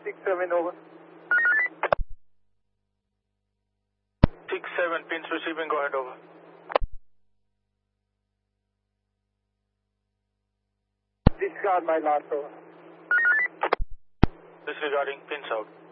6-7 over. 6-7, pins receiving, go ahead, over. Discard my last over. Disregarding, pins out.